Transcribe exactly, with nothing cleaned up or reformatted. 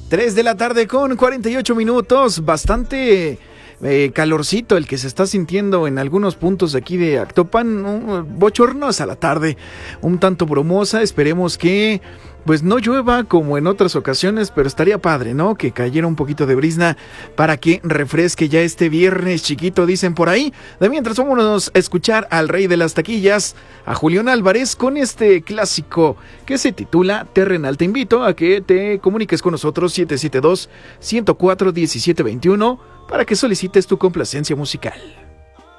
tres de la tarde con cuarenta y ocho minutos, bastante eh, calorcito el que se está sintiendo en algunos puntos de aquí de Actopan, uh, bochornosa la tarde, un tanto bromosa. Esperemos que pues no llueva como en otras ocasiones, pero estaría padre, ¿no? Que cayera un poquito de brizna para que refresque ya este viernes chiquito, dicen por ahí. De mientras, vámonos a escuchar al rey de las taquillas, a Julián Álvarez, con este clásico que se titula Terrenal. Te invito a que te comuniques con nosotros siete siete dos, uno cero cuatro, uno siete dos uno para que solicites tu complacencia musical.